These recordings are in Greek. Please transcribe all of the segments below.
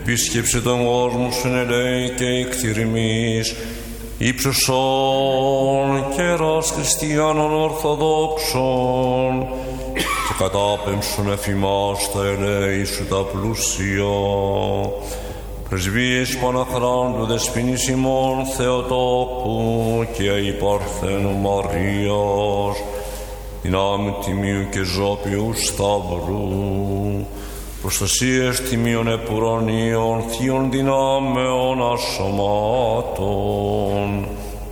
επίσκεψε τον κόσμο σου ελέη και εκτιρμής, ύψωσον καιράς χριστιανών ορθοδόξων, και κατάπεμψον εφημάς τα ελέη σου τα πλούσια. Πρεσβείες Παναχράντου Δεσποινής ημών Θεοτόκου και η Παρθένου Μαρίας, δυνάμει τιμίου και ζώπιου σταυρού, προστασίες τιμίων επουρανίων, θείων δυνάμεων ασωμάτων,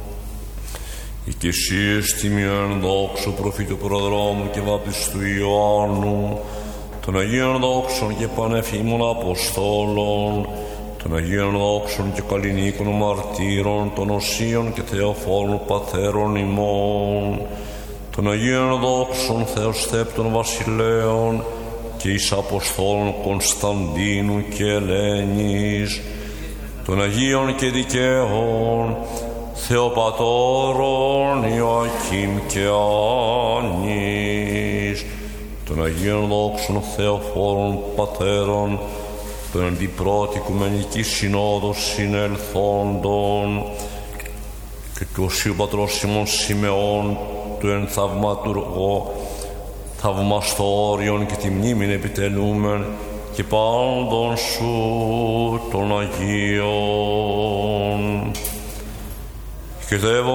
οικεσίες τιμίων δόξου προφήτου προδρόμου και βάπτιστου Ιωάννου, των Αγίων δόξων και πανεφήμων Αποστόλων, των Αγίων δόξων και καλλινίκων μαρτύρων, των Οσίων και Θεοφόρων πατέρων ημών, των Αγίων δόξων Θεοστέπτων βασιλέων και εις Αποστόλων Κωνσταντίνου και Ελένης, των Αγίων και δικαίων Θεοπατώρων Ιωακήμ και Άννης, των Αγίων δόξων Θεοφόρων πατέρων των αντιπρώτη Οικουμενικής Συνόδου συνελθόντων και του Οσίου Πατρός ημών Σιμεών, του εν θαυματουργό θαυμαστόριον και τη μνήμην επιτελούμεν και πάντων σου των Αγίων. Και